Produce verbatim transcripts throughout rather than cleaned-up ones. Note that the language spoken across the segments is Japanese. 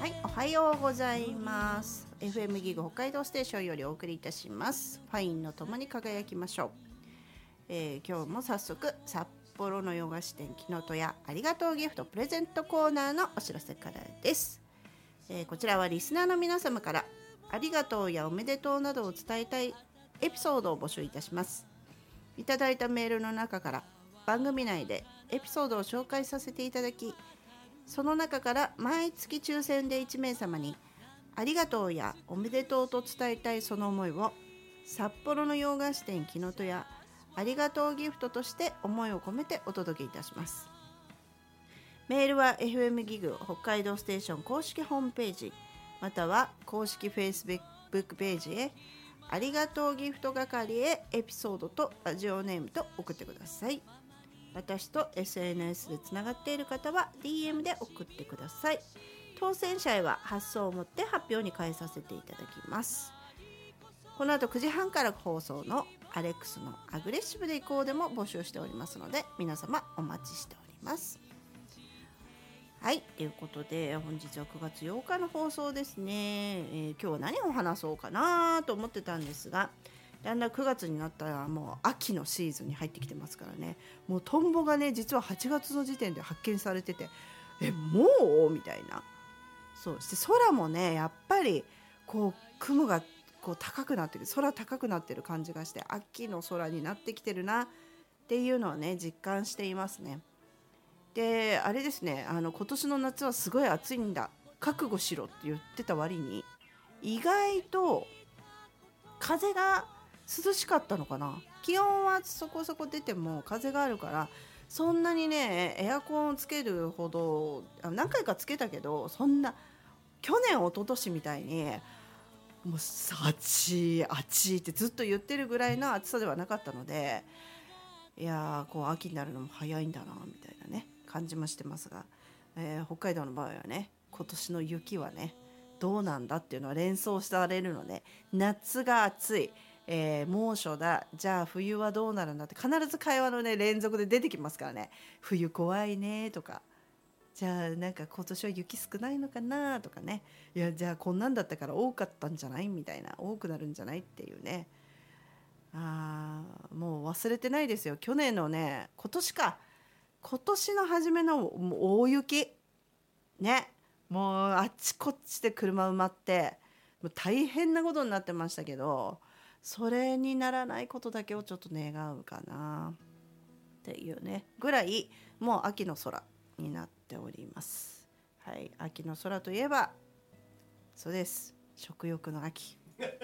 はい、おはようございます。 エフエム ギグ北海道ステーションよりお送りいたします。ファインのともに輝きましょう。えー、今日も早速札幌の洋菓子店きのとやありがとうギフトプレゼントコーナーのお知らせからです。えー、こちらはリスナーの皆様からありがとうやおめでとうなどを伝えたいエピソードを募集いたします。いただいたメールの中から番組内でエピソードを紹介させていただき、その中から毎月抽選でいち名様にありがとうやおめでとうと伝えたいその思いを札幌の洋菓子店きのとやありがとうギフトとして思いを込めてお届けいたします。メールは エフエム ギグ北海道ステーション公式ホームページまたは公式 Facebook ページへありがとうギフト係へエピソードとラジオネームと送ってください。私と エスエヌエス でつながっている方は ディーエム で送ってください。当選者へは発送をもって発表に返させていただきます。この後くじはんから放送のアレックスのアグレッシブでいこうでも募集しておりますので皆様お待ちしております。はい、ということで本日はくがつようかの放送ですね。えー、今日は何を話そうかなと思ってたんですが、だんだんくがつになったらもう秋のシーズンに入ってきてますからね。もうトンボがね実ははちがつの時点で発見されてて、えもうみたいな。そうして空もねやっぱりこう雲がこう高くなってる、空高くなってる感じがして秋の空になってきてるなっていうのはね実感していますね。であれですね、あの今年の夏はすごい暑いんだ覚悟しろって言ってた割に意外と風が涼しかったのかな。気温はそこそこ出ても風があるからそんなにねエアコンつけるほど何回かつけたけど、そんな去年一昨年みたいにもう暑い暑いってずっと言ってるぐらいの暑さではなかったので、いやーこう秋になるのも早いんだなみたいなね感じもしてますが、えー、北海道の場合はね今年の雪はねどうなんだっていうのは連想されるので、夏が暑い、えー、猛暑だ、じゃあ冬はどうなるんだって必ず会話のね連続で出てきますからね。冬怖いねとか、じゃあなんか今年は雪少ないのかなとかね、いやじゃあこんなんだったから多かったんじゃないみたいな、多くなるんじゃないっていうね。あーもう忘れてないですよ去年のね今年か今年の初めの大雪ね、もうあっちこっちで車埋まってもう大変なことになってましたけど、それにならないことだけをちょっと願うかなっていうねぐらいもう秋の空になっております。はい、秋の空といえばそうです、食欲の秋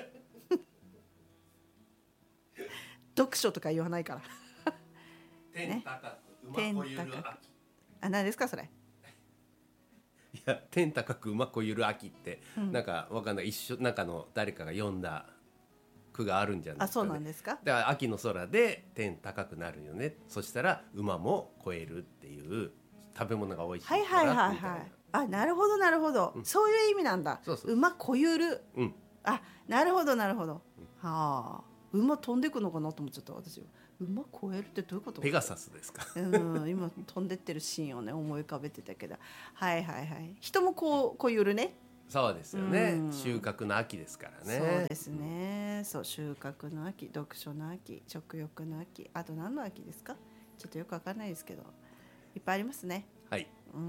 読書とか言わないから天高く馬こゆる秋、 あ、何ですかそれ。 いや天高く馬こゆる秋って、 うん、 なんかわかんない一緒中の誰かが読んだ句があるんじゃないですか、ね、 あ、そうなんですか。 だから秋の空で天高くなるよね、そしたら馬も越えるっていう食べ物が美味しいからみたいな、 はいはいはいはい、あ、なるほどなるほど、うん、そういう意味なんだ。 そうそうそう、 馬こゆる、 うん、 あ、なるほどなるほど、うん、はあ、馬飛んでくのかなと思っちゃった私。馬越えるってどういうこと。 ペガサスですかうん今飛んでってるシーンをね思い浮かべてたけど、はいはいはい、人もこうこゆるね。 そうですよね、うん、収穫の秋ですからね。 そうですね、そう収穫の秋、読書の秋、食欲の秋、あと何の秋ですかちょっとよくわかんないですけどいっぱいありますね。 はい、 うん、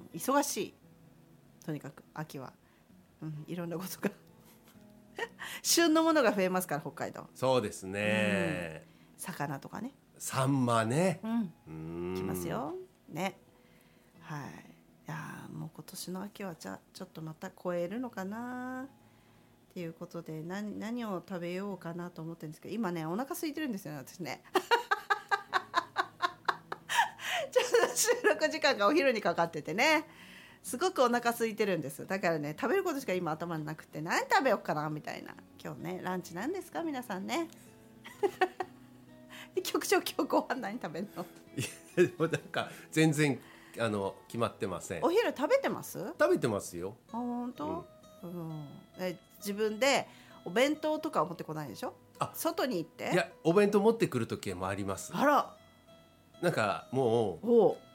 忙しい、とにかく秋は、うん、いろんなことが旬のものが増えますから北海道。 そうですね、 うん、魚とかね、 サンマね、 うん、うん来ますよね。はい、いやもう今年の秋はじゃあちょっとまた超えるのかなっていうことで 何, 何を食べようかなと思ってるんですけど、今ねお腹空いてるんですよね私ねちょっと収録時間がお昼にかかっててね、すごくお腹空いてるんです。だからね食べることしか今頭になくて何食べようかなみたいな。今日ねランチ何ですか皆さんね局長今日ご飯何食べるの。 いやなんか全然あの決まってません。 お昼食べてます？ 食べてますよ。 あ、本当、うんうん、え自分でお弁当とか持ってこないでしょ。あ、外に行って。 いやお弁当持ってくる時もあります。 あら、 なんかもうお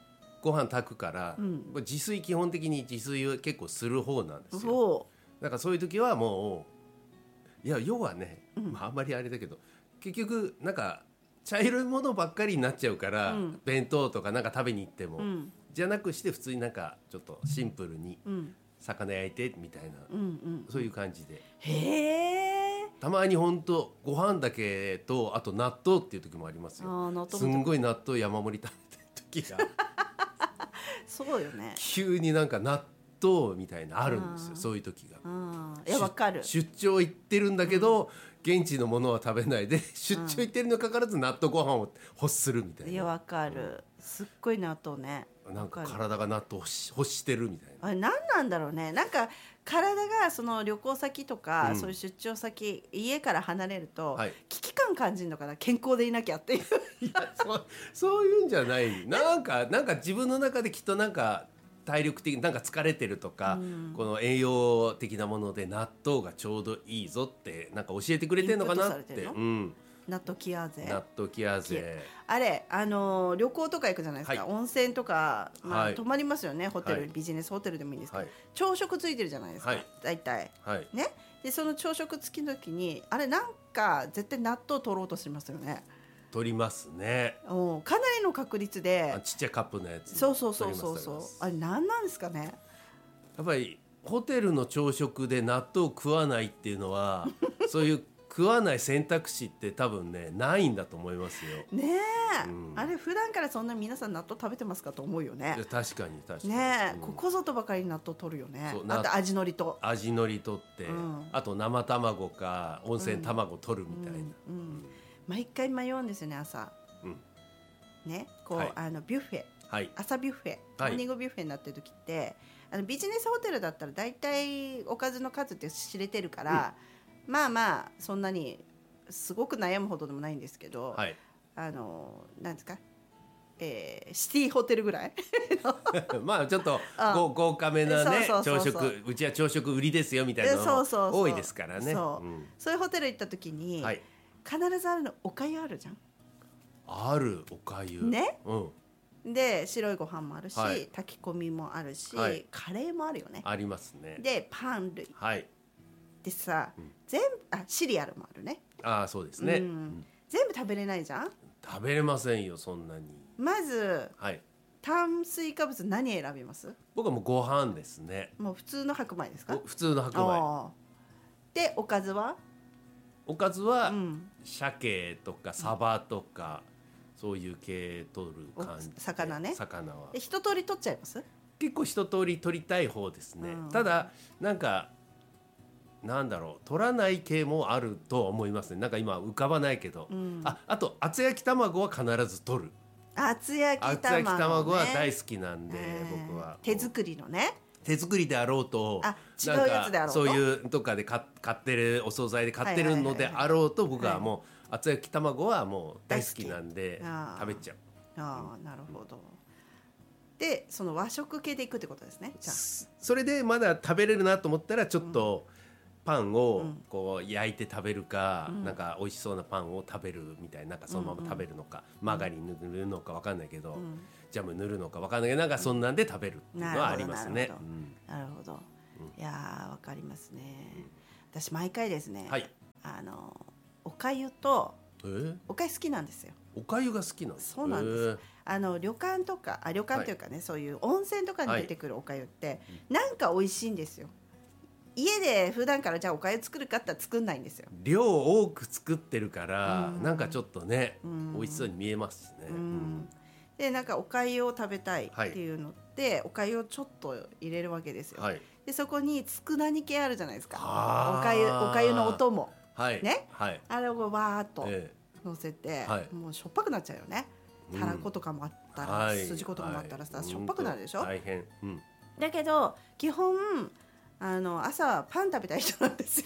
ご飯炊くから、 うん、 これ自炊基本的に自炊を結構する方なんですよ。 そうだからそういう時はもういや要はね、 うんまあ、あんまりあれだけど結局なんか茶色いものばっかりになっちゃうから、うん、弁当とかなんか食べに行っても、うん、じゃなくして普通になんかちょっとシンプルに魚焼いてみたいな、うんうん、そういう感じで。 へー。 たまに本当ご飯だけとあと納豆っていう時もありますよ。すんごい納豆山盛り食べてる時がそうよね。 急になんか納豆みたいなあるんですよ、そういう時が。 いやわかる。 出張行ってるんだけど、うん、現地のものは食べないで出張行ってるにもかかわらず納豆ご飯を欲するみたいな。 いやわかる、すっごい納豆ね。 なんか体が納豆欲し、欲してるみたいな。 あれ何なんだろうね。なんか体がその旅行先とか、うん、そういう出張先家から離れると、はい、危機感感じるのかな、健康でいなきゃっていういやそ, そういうんじゃないなんかなんか自分の中できっとなんか体力的になんか疲れてるとか、うん、この栄養的なもので納豆がちょうどいいぞってなんか教えてくれてるのかなって。うん、 納豆キアーゼ納豆キアーゼあれ、あのー、旅行とか行くじゃないですか、はい、温泉とか、まあはい、泊まりますよね、ホテル、はい、ビジネスホテルでもいいんですけど、はい、朝食ついてるじゃないですか、はい、大体、はい、ね。でその朝食付きの時にあれなんか絶対納豆取ろうとしますよね。 取りますね。 おかなりの確率で。 ちっちゃいカップのやつ。 そうそうそうそうそう。あれ何なんですかね。 やっぱりホテルの朝食で納豆を食わないっていうのはそういう食わない選択肢って多分ねないんだと思いますよ。 ねえ、うん、あれ普段からそんな皆さん納豆食べてますかと思うよね。 いや確かに確かにねえ、うん、ここぞとばかりに納豆取るよね。あと味のりと味のり取って、うん、あと生卵か温泉卵取るみたいな、うんうんうん、 毎回迷うんですよね朝、うん、ねこう、はい、あのビュッフェ、はい、朝ビュッフェ、モーニングビュッフェになってる時って、あのビジネスホテルだったらだいたいおかずの数って知れてるから、うん、まあまあそんなにすごく悩むほどでもないんですけど、はい、あのなんですか、えー、シティホテルぐらいまあちょっと豪華めなね朝食、うちは朝食売りですよみたいなの多いですからね。 そう、うん、そういうホテル行った時に、はい、必ずあるのおかゆあるじゃん。 あるおかゆね、 うん、 で白いご飯もあるし、はい、炊き込みもあるし、はい、カレーもあるよね。 ありますね。 でパン類、はい、でさ、うん、全部あシリアルもあるね。 ああそうですね、うんうん、 全部食べれないじゃん。 食べれませんよそんなに。 まず、はい、炭水化物何選びます？ 僕はもうご飯ですね。 もう普通の白米ですか？ 普通の白米で、おかずはおかずは、うん、鮭とかサバとか、うん、そういう系取る感じで。 魚ね。 魚はで一通り取っちゃいます？ 結構一通り取りたい方ですね、うん、ただなんかなんだろう取らない系もあると思いますね。なんか今浮かばないけど、うん、あ, あと厚焼き卵は必ず取る。 厚焼き卵、ね、 厚焼き卵は大好きなんで、えー、僕は手作りのね。 手作りであろうと、 あ違うやつであろうと、 そういうとかで買ってるお惣菜で買ってるのであろうと、僕はもう厚焼き卵はもう大好きなんで食べちゃう。 ああなるほど。でその和食系でいくってことですね。じゃあそれでまだ食べれるなと思ったらちょっとパンをこう焼いて食べるか、うん、なんか美味しそうなパンを食べるみたいな、なんかそのまま食べるのか、うん、マーガリン塗るのか分かんないけど、うん、ジャム塗るのか分かんないけどなんかそんなんで食べるっていうのはありますね。 なるほど、いや分かりますね、うん、私毎回ですね、はい、あのおかゆと、えー、おかゆ好きなんですよ。 おかゆが好きなんです。 そうなんです、えー、あの旅館とかあ旅館というかね、はい、そういう温泉とかに出てくるおかゆって、はい、なんか美味しいんですよ。家で普段からじゃあおかゆ作るかって言ったら作んないんですよ。 量多く作ってるから、うん、なんかちょっとね、うん、美味しそうに見えますしね、うん、 でなんかおかゆを食べたいっていうので、はい、おかゆをちょっと入れるわけですよ、はい、でそこに佃煮系あるじゃないですか。おかゆ、おかゆのお供、はいね、はい、あれをわーっと乗せて、ええはい、もうしょっぱくなっちゃうよね。たらことかもあったら、うん、筋子とかもあったらさ、はい、しょっぱくなるでしょ。大変、うん、だけど基本あの朝はパン食べたい人なんですよ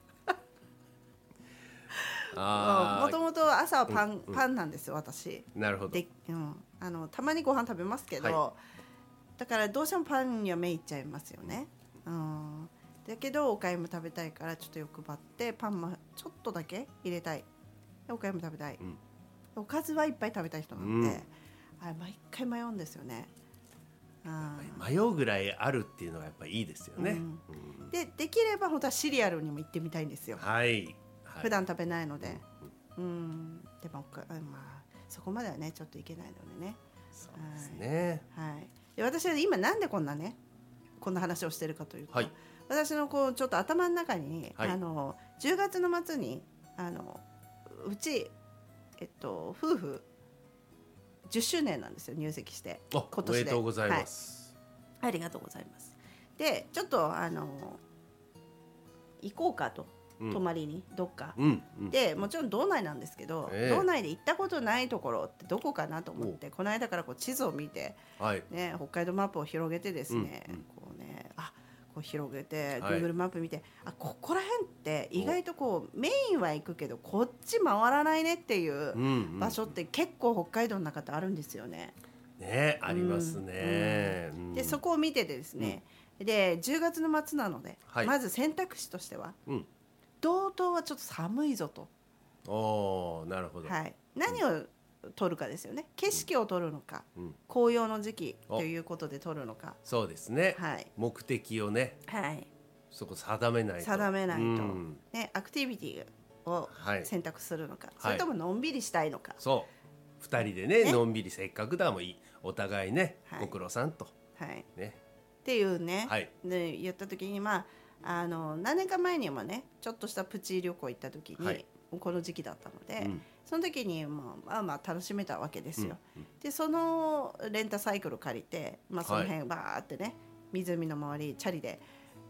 もともと朝はパン、うん、パンなんですよ私。 なるほど。 で、うん、あのたまにご飯食べますけど、はい、だからどうしてもパンには目いっちゃいますよね、うん、だけどおかゆも食べたいからちょっと欲張ってパンもちょっとだけ入れたい、おかゆも食べたい、うん、おかずはいっぱい食べたい人なんで、うん、あれ毎回迷うんですよね。 あ迷うぐらいあるっていうのがやっぱりいいですよね、 うんうんでできれば本当はシリアルにも行ってみたいんですよ、 はい、はい、 普段食べないので、うんでも、まあ、そこまではねちょっといけないのでね。 そうですね、 はい、で私は今なんでこんなねこんな話をしてるかというと、 はい、 私のこうちょっと頭の中に、 はい、 あのじゅうがつの末にあのうち、えっと、夫婦じゅっしゅうねんなんですよ、入籍してあ、 今年で。 おめでとうございます、 はい、ありがとうございます。でちょっとあの行こうかと、 うん、 泊まりにどっか、 うんうん、 でもちろん道内なんですけど、 ええ道内で行ったことないところってどこかなと思ってこの間からこう地図を見て、 はい、 ね、北海道マップを広げてですね、 うんうんこうねあこう広げて、 はい Google マップ見て、あここら辺って意外とこうメインは行くけどこっち回らないねっていううんうん場所って結構北海道の中ってあるんですよね。 ね、ありますね、 うんうんでそこを見ててですね、でじゅうがつの末なので、 はいまず選択肢としてはうん、 道東はちょっと寒いぞと、 おー、なるほど、 はい、何を取るかですよね。景色を取るのか、 うん、 紅葉の時期ということで取るのか、 そうですね、 はい目的をねはいそこ定めないと定めないと、 うんね、アクティビティをはい選択するのか、 いそれとものんびりしたいのか、 そうふたりでねねのんびりせっかくだもんいいお互いね、 はいご苦労さんとはい、 ねっていうね、 はいで言った時に、まあ、あの何年か前にもねちょっとしたプチ旅行行った時に、 はいこの時期だったので、 うんその時に、まあ、まあまあ楽しめたわけですよ、 うんうんでそのレンタサイクル借りて、まあ、その辺バーってね、湖の周りチャリで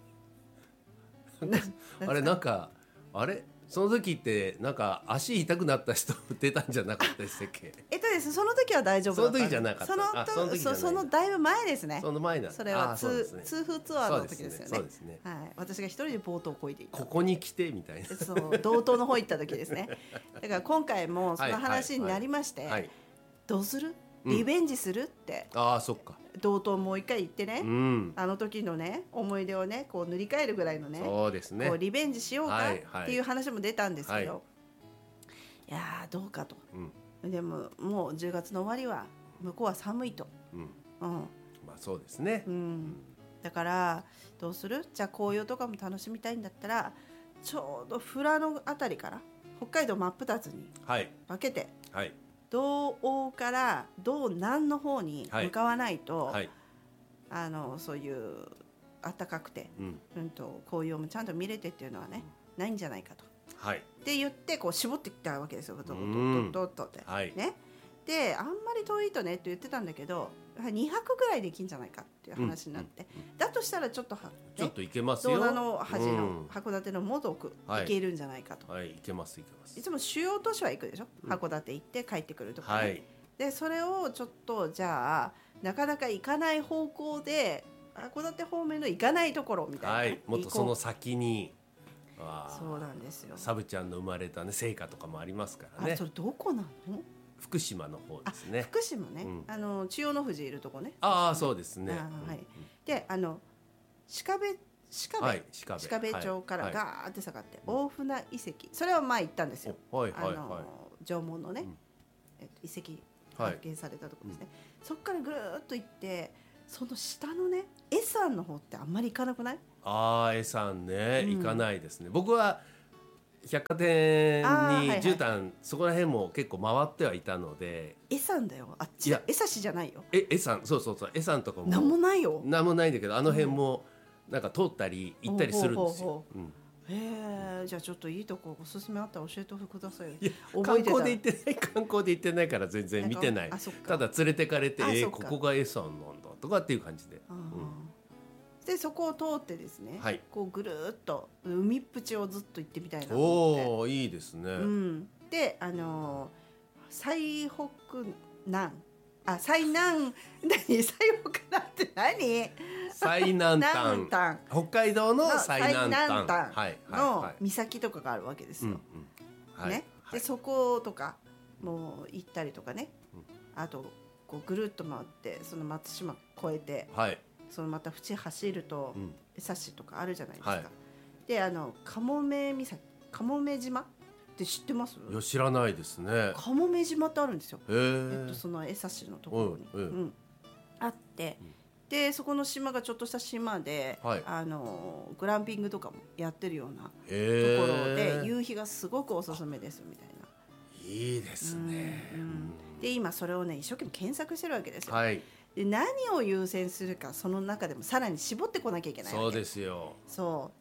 あれなんかあれその時ってなんか足痛くなった人出たんじゃなかったでしたっけえっとですその時は大丈夫だったその時じゃなかったそのあその時じゃないそそのだいぶ前ですね。 その前なんだそれはあそうですね通通風ツアーの時ですよね。 そうですねはい、私が一人でボートを漕いでいた。 ここに来てみたいなそう道東の方行った時ですね。だから今回もその話になりまして、 はいどうする？ うんリベンジするって、 ああそっか道東もう一回行ってね、 うんあの時のね思い出をねこう塗り替えるぐらいのね、 そうですねこうリベンジしようかはいはいっていう話も出たんですけど、 はいい、やーどうかと。 うんでももうじゅうがつの終わりは向こうは寒いと。 うんうん。 まあそうですねうん、だからどうする？じゃあ紅葉とかも楽しみたいんだったらちょうど富良野あたりから北海道真っ二つにはい分けてはい道央から道南の方に向かわないと、 はいあのそういう暖かくて、 うんうん、と紅葉もちゃんと見れてっていうのはねないんじゃないかと。 はいって言ってこう絞ってきたわけですよ。ドドドうんドドドって、 はいね。であんまり遠いとねって言ってたんだけどにはくぐらいできんじゃないかっていう話になって、 うんうんだとしたらちょっとは、ね、 ちょっと行けますよ道南の端のうん函館のもどくはい行けるんじゃないかと、 はい行けます行けますい、つも主要都市は行くでしょ、 うん函館行って帰ってくるとか、ねはいでそれをちょっとじゃあなかなか行かない方向で函館方面の行かないところみたいな、 はいもっとその行こ先にうあーそうなんですよ。 サブちゃんの生まれたね成果とかもありますからねあそれどこなの？ 福島の方ですね福島ね、 うんあの千代の富士いるとこね。 ああそうですねあーはいであの鹿部鹿部、 はい鹿部鹿部町からはいガーって下がって、大船遺跡それは前行ったんですよ。 おはいはいあのは縄文のね、 うんえっと、遺跡はい発見されたところですね、そこからぐるーっと行ってその下のね恵山の方ってあんまり行かなくない？ ああ江さんねうん行かないですね僕は百貨店あーはいはいに絨毯そこら辺も結構回ってはいたので恵山だよあっいやち江差じゃないよ。 え江さんそうそうそう江さんとかもなんもないよ。 なんもないんだけどあの辺もなんか通ったり行ったりするんですほうほようんへえじゃあちょっといいとこおすすめあったら教えてくださいよ。 いや覚観えてたら光で行ってない観光で行ってないから全然見てないあそっかただ連れてかれてえーあそっかここが江さんなんだとかっていう感じであーでそこを通ってですね、 はいこうぐるーっと海っぷちをずっと行ってみたいなと思って、 おおいいですねうん、であのー最北南あ最南何最北南って何最南南端端北海道のの最南端最南端はいのはい岬とかがあるわけですうんよ、 うんはいね、 はいでそことかもう行ったりとかね、 うんあとこうぐるっと回ってその松島越えてはいそのまた縁走るとうん江差とかあるじゃないですか、 はいであのかもめ岬かもめ島って知ってます？ いや知らないですねへかもめ島ってあるんですよ、えっえと、その江差のところに、 うんうんうんあって、 でそこの島がちょっとした島で、 はい、 あのグランピングとかもやってるようなとこえろで、 ー、 夕日がすごくおすすめですみたいな。 いいですね、 うんうん、で今それをね一生懸命検索してるわけですよ、 はい、 で何を優先するか、その中でもさらに絞ってこなきゃいけないわけ。 そうですよ。 そう、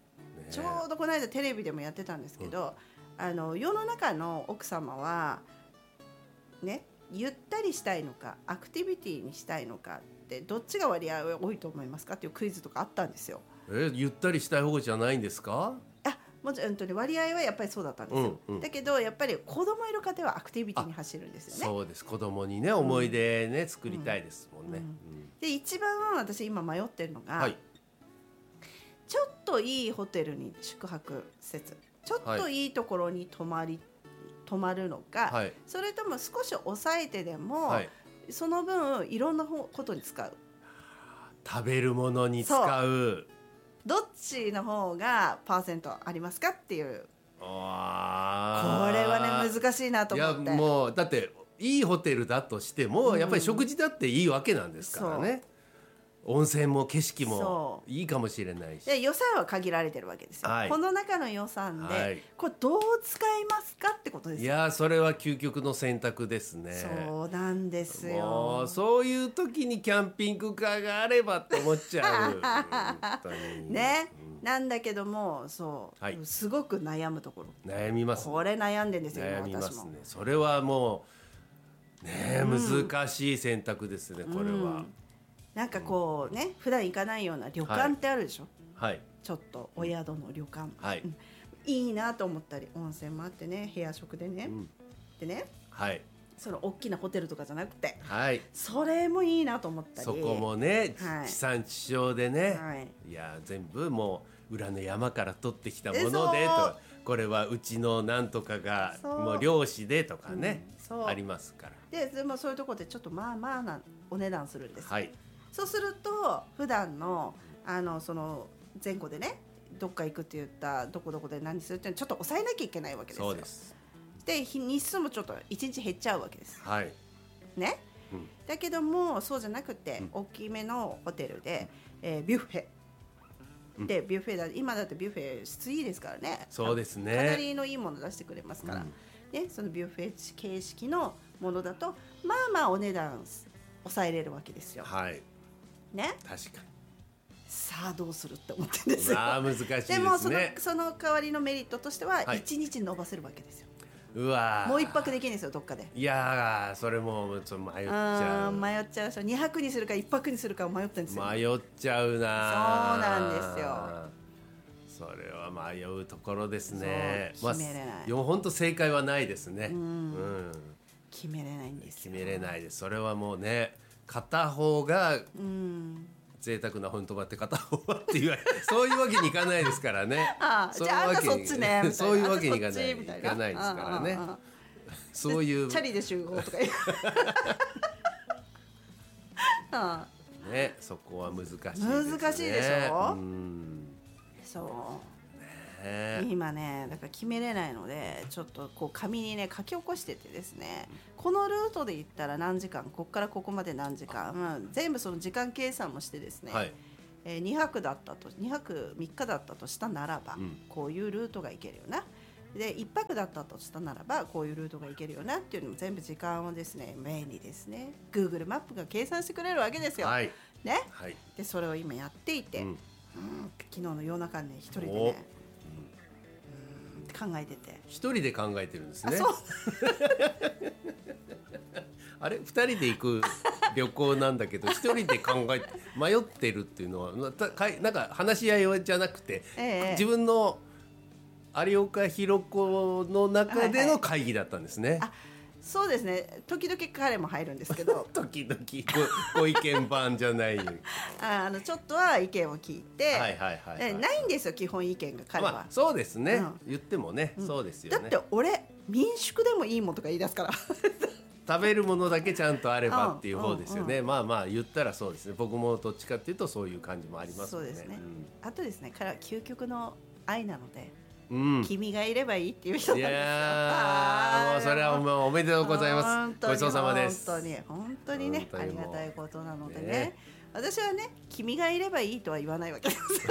ね、 ちょうどこの間テレビでもやってたんですけど、うん、あの世の中の奥様はね、ゆったりしたいのかアクティビティにしたいのかってどっちが割合多いと思いますかっていうクイズとかあったんですよ。 えゆったりしたい方じゃないんですか？ あ、もちろん、ね、割合はやっぱりそうだったんですよ、うんうん、だけどやっぱり子供いる家庭はアクティビティに走るんですよね。 そうです、子供にね思い出ね、うん、作りたいですもんね、うんうん、 で一番私今迷ってるのが、はい、ちょっといいホテルに宿泊施設、ちょっといいところに泊まり泊まるのか、はい、それとも少し抑えてでも、はい、その分いろんなことに使う、 食べるものに使う、 どっちの方がパーセントありますかっていう。 あこれはね難しいなと思って。 いやもうだっていいホテルだとしても、うん、やっぱり食事だっていいわけなんですからね。温泉も景色もいいかもしれないし、 で予算は限られてるわけですよ、はい、この中の予算で、はい、これどう使いますかってことですよ。 いやそれは究極の選択ですね。 そうなんですよ。 もうそういう時にキャンピングカーがあればと思っちゃう本当にね、うん、なんだけどもそう、はい、すごく悩むところ。 悩みます、ね、 これ悩んでんですよ。 悩みますね。それはもうね、うん、難しい選択ですねこれは、うん、 なんかこうね、普段行かないような旅館ってあるでしょ、 はい、 ちょっとお宿の旅館、 はい、 うん、いいなと思ったり、温泉もあってね、部屋食でね、うん、でね、 はい、 その大きなホテルとかじゃなくて、 はい、 それもいいなと思ったり、 そこもね、はい、地産地消でね、 はい、 いや全部もう裏の山から取ってきたものでと、これはうちのなんとかがもう漁師でとかね、うん、ありますから。 ででもそういうところでちょっとまあまあなお値段するんですよ、 はい、 そうすると普段のあのその前後でね、どっか行くって言ったどこどこで何するってちょっと抑えなきゃいけないわけですよ。 そうです。 で日数もちょっといちにち減っちゃうわけです、 はい、 ね、うん、だけどもそうじゃなくて、うん、大きめのホテルで、えー、ビュッフェで、ビュッフェだ、今だってビュッフェ質いいですからね。 そうですね、 かなりのいいもの出してくれますから、うん、ね、そのビュッフェ形式のものだとまあまあお値段抑えれるわけですよ。 はいね、 確かに。 さあどうするって思ってるんですよ。 まあ難しいですね。 でもその、その代わりのメリットとしてはいちにち伸ばせるわけですよ、 はい、うわもう一泊できるんですよどっかで。 いやそれもちょっと迷っちゃう。 迷っちゃうでしょ。にはくにするかいっぱくにするか迷ってるんですよ。 迷っちゃうな。 そうなんですよ。 それは迷うところですね。 決めれない、 まあ、本当正解はないですね、うんうん、 決めれないんですよ。 決めれないです。それはもうね、片方が贅沢な本当はって片方はっていうそういうわけにいかないですからね。 ああ、じゃああんたそっちねみたいな、 そういうわけにいかないいかないですからね。そういうチャリで集合とか言うああね、そこは難しいですね。 難しいでしょ。 うん、 そうね、今ねだから決めれないので、ちょっとこう紙にね書き起こしててですね、このルートで行ったら何時間、ここからここまで何時間、まあ、全部その時間計算もしてですね、はい、えー、にはくだったとにはくみっかだったとしたならば、うん、こういうルートが行けるよな、でいっぱくだったとしたならばこういうルートが行けるよなっていうのも全部時間をですね、便利ですね、 Google マップが計算してくれるわけですよ、はい、ね、はい、でそれを今やっていて、うんうん、昨日の夜中にね一人でね、考えてて、 一人で考えてるんですね。 あ、そうあれふたりで行く旅行なんだけど一人で考えて迷ってるっていうのはなんか話し合いじゃなくて、ええ、自分の有岡弘子の中での会議だったんですね、はいはい、 あ、そうですね、時々彼も入るんですけど時々 ご, ご意見番じゃないああのちょっとは意見を聞いて、はいはいはいはい、ないんですよ基本意見が彼は、まあ、 そうですね、うん、言ってもね、うん、そうですよね。 だって俺民宿でもいいもんとか言い出すから食べるものだけちゃんとあればっていう方ですよね、うんうんうん、まあまあ言ったらそうですね、僕もどっちかっていうとそういう感じもありますよね。 そうですね、うん、あとですね、彼は究極の愛なので、うん、君がいればいいっていう人なんですよ。いやもうそれはもうおめでとうございます。ごちそうさまです。 本当に本当にね、ありがたいことなのでね、ね、 私はね君がいればいいとは言わないわけですよ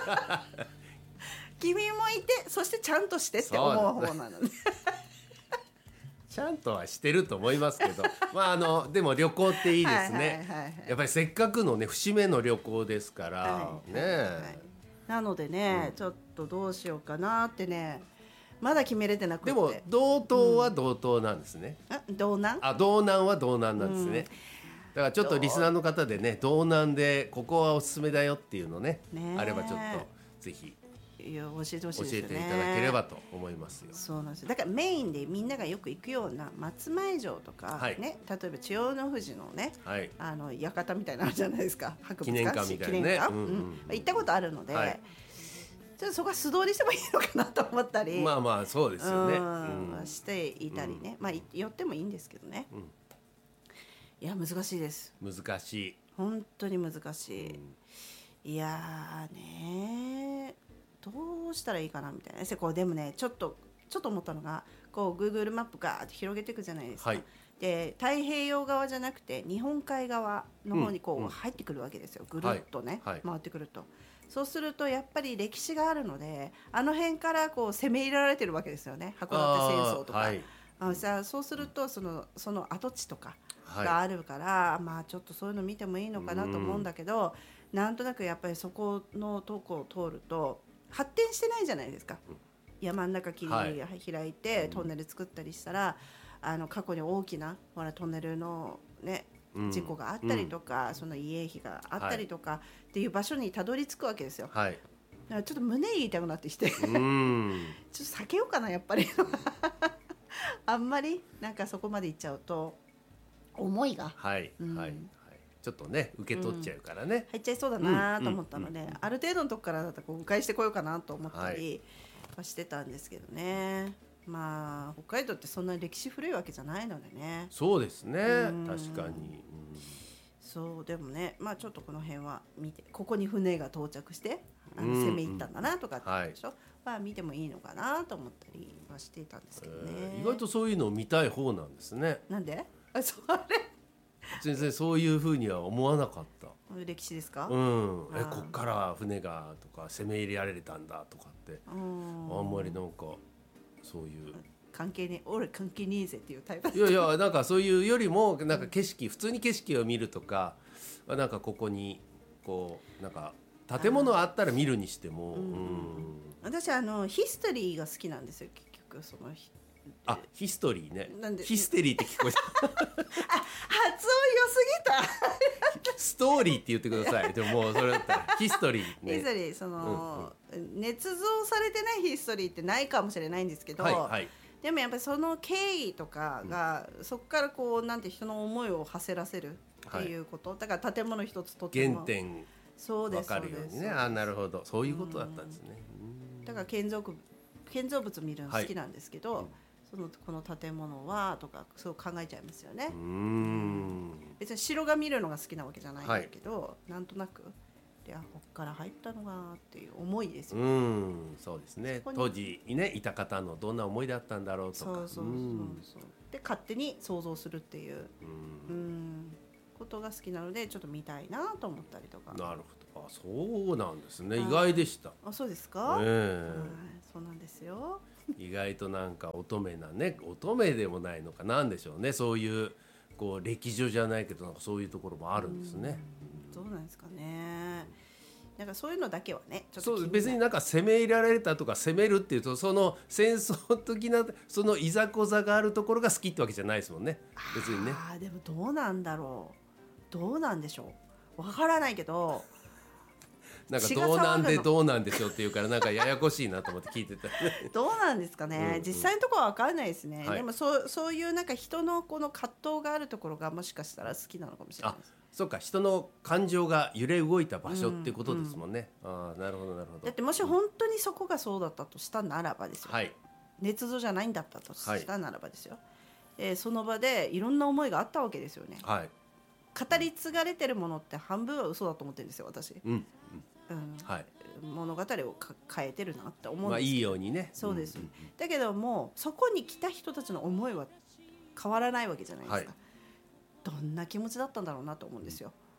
君もいてそしてちゃんとしてって思う方なのでちゃんとはしてると思いますけどまああのでも旅行っていいですね、 はいはいはいはい、 やっぱりせっかくのね節目の旅行ですから、 はいね、 はいはい、なのでね、うん、ちょっとどうしようかなってねまだ決めれてなくて。 でも道東は道東なんですね、 うん、道南あ道南は道南なんですね、うん、だからちょっとリスナーの方でね道南でここはおすすめだよっていうの ね, ねあればちょっとぜひいや教えてほしいですよね。 教えていただければと思いますよ。 そうなんですよ。だからメインでみんながよく行くような松前城とか、はい、ね、例えば千代の富士のね、はい、あの館みたいなのあるじゃないですか、博物館記念館みたいなね、うんうんうん、 行ったことあるので、はい、ちょっとそこは素通りしてもいいのかなと思ったり、 まあまあそうですよね、 うんうん、していたりね、うん、まあ寄ってもいいんですけどね、うん、いや難しいです。 難しい。 本当に難しい。うん、いやーねー。どうしたらいいかなみたいな。こうでもねちょっとちょっと思ったのがこう Google マップガーって広げていくじゃないですか、はい、で太平洋側じゃなくて日本海側の方にこう入ってくるわけですよ、うん、ぐるっとね、はいはい、回ってくると。そうするとやっぱり歴史があるのであの辺からこう攻め入れられてるわけですよね、函館戦争とか。あ、はい、あさあそうするとその、その跡地とかがあるから、はい、まあちょっとそういうの見てもいいのかなと思うんだけど、うん、なんとなくやっぱりそこのとこを通ると発展してないじゃないですか、うん、山の中切り開いて、はい、トンネル作ったりしたら、あの過去に大きなほらトンネルの、ね、事故があったりとか、うん、その慰霊碑があったりとか、はい、っていう場所にたどり着くわけですよ、はい、だからちょっと胸言いたくなってきてうんちょっと避けようかなやっぱりあんまりなんかそこまで行っちゃうと思いが、 はい、うん、はい、ちょっとね受け取っちゃうからね、うん、 入っちゃいそうだなと思ったので、うんうんうん、ある程度のとこからだったらこう迂回してこようかなと思ったりはしてたんですけどね、はい、まあ北海道ってそんなに歴史古いわけじゃないのでね。 そうですね、確かに、うん、 そうでもね、まあちょっとこの辺は見てここに船が到着してあの攻め入ったんだなとかってでしょ、うんうん、まあ見てもいいのかなと思ったりはしていたんですけどね、 えー、意外とそういうのを見たい方なんですね。 なんであそれ全然そういうふうには思わなかった。 歴史ですか？ うん、えこっから船がとか攻め入れられたんだとかってあんまりなんかそういう関係ね俺関係ねえぜっていうタイプ。 いやいやなんかそういうよりもなんか景色普通に景色を見るとかなんかここにこうなんか建物あったら見るにしても、うんうん、 私あのヒストリーが好きなんですよ結局そのあヒストリーね。なんでヒステリーって聞こえたあ発音良すぎたストーリーって言ってください。でももうそれだったらヒストリー、ね、 ヒストリーその、うんうん、捏造されてないヒストリーってないかもしれないんですけど、はいはい、でもやっぱりその経緯とかが、うん、そこからこうなんて人の思いを馳せらせるっていうこと、はい、だから建物一つとっても原点分かるようにね。あなるほどそういうことだったんですね。 うんだから建造物建造物見るの好きなんですけど、はいうんそのこの建物はとかそう考えちゃいますよね。うーん別に城が見るのが好きなわけじゃないんだけど、はい、なんとなくであこっから入ったのがっていう思いですよね。うんそうですね当時にねいた方のどんな思いだったんだろうとかそうそうそうそうで勝手に想像するっていううんうんことが好きなのでちょっと見たいなと思ったりとか。 なるほどあそうなんですね意外でした。 あそうですか、えー、そうなんですよ意外となんか乙女なね乙女でもないのかなんでしょうねそういうこう歴女じゃないけどなんかそういうところもあるんですね。 どうなんですかね。なんかそういうのだけはねちょっとそう別になんか攻め入れられたとか攻めるっていうとその戦争的なそのいざこざがあるところが好きってわけじゃないですもんね別にね。 あでもどうなんだろうどうなんでしょうわからないけどなんかどうなんでどうなんでしょうっていうからなんかややこしいなと思って聞いてたどうなんですかね、うんうん、実際のところは分からないですね、はい、でもそう、そういうなんか人のこの葛藤があるところがもしかしたら好きなのかもしれないです。 あそうか人の感情が揺れ動いた場所っていうことですもんね、うんうん、あなるほどなるほど。 だってもし本当にそこがそうだったとしたならばですよ、はい、捏造じゃないんだったとしたならばですよ、はいえー、その場でいろんな思いがあったわけですよね、はい、語り継がれてるものって半分は嘘だと思ってるんですよ私、うんうんうんはい、物語を変えてるなって思うんですけど、まあ、 いいようにねそうです、うんうんうん、だけどもそこに来た人たちの思いは変わらないわけじゃないですか、はい、どんな気持ちだったんだろうなと思うんですよ、う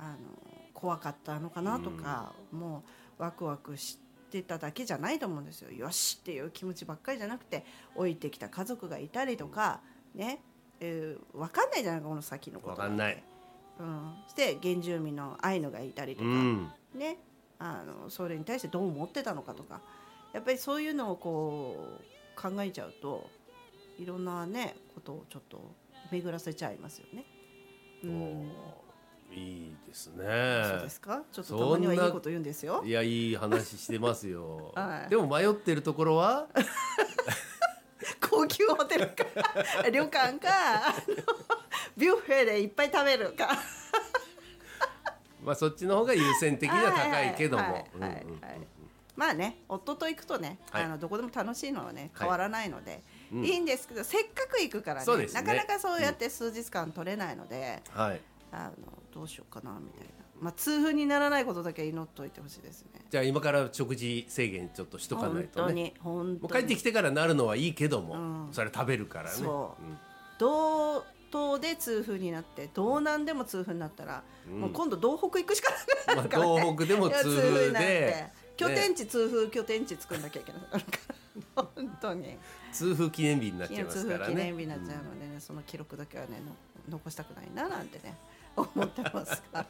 あの怖かったのかなとか、うん、もうワクワクしてただけじゃないと思うんですよ。よしっていう気持ちばっかりじゃなくて、置いてきた家族がいたりとか、うん、ね、えー、分かんないじゃないかこの先のこと。 分かんない、 うん、して原住民のアイヌがいたりとか、うん、ね、あのそれに対してどう思ってたのかとか、やっぱりそういうのをこう考えちゃうといろんなねことをちょっと巡らせちゃいますよね。うん、 いいですね。 そうですか。ちょっとたまにはいいこと言うんですよ。 いや、いい話してますよ、 はい、 でも迷ってるところは高級ホテルか旅館かビュッフェでいっぱい食べるかまあそっちの方が優先的には高いけども、 まあね、夫と行くとね、はい、あのどこでも楽しいのはね変わらないので、はい、いいんですけど、せっかく行くからね、ね、なかなかそうやって数日間取れないので、うん、はい、あのどうしようかなみたいな、まあ、痛風にならないことだけ祈っといてほしいですね。 じゃあ今から食事制限ちょっとしとかないとね。 本当に本当にもう帰ってきてからなるのはいいけども、うん、それ食べるからね。そう、 うん、同等で痛風になって道南でも痛風になったら、うん、もう今度道北行くしかなくなるからね、 まあ、東北でも痛風で拠点地、痛風拠点地作んなきゃいけないから本当に痛風記念日になっちゃいますからね。 痛風記念日になっちゃうのでね、うん、その記録だけはね残したくないななんてね思ってますから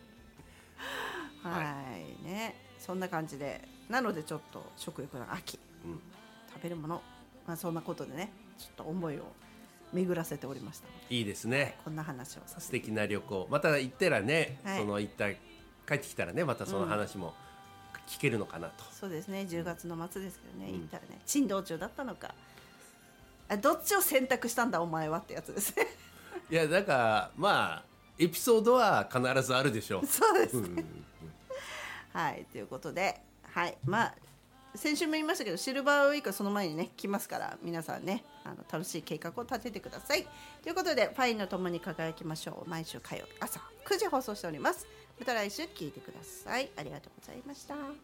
はいね、そんな感じで、なのでちょっと食欲の秋、うん、食べるもの、まあ、そんなことでねちょっと思いを巡らせておりました。 いいですね、 こんな話をさせて、 素敵な旅行、また行ったらね、はい、その行った帰ってきたらねまたその話も聞けるのかなと、 うん、そうですね、じゅうがつの末ですけどね、うん、行ったらね珍道中だったのか、あどっちを選択したんだお前はってやつですねいやだからまあエピソードは必ずあるでしょう。 そうですね、うん、はいということで、はいまあ先週も言いましたけどシルバーウィークはその前にね来ますから、皆さんねあの楽しい計画を立ててくださいということで、ファインの共に輝きましょう、毎週火曜日朝くじ放送しております。また来週聞いてください。ありがとうございました。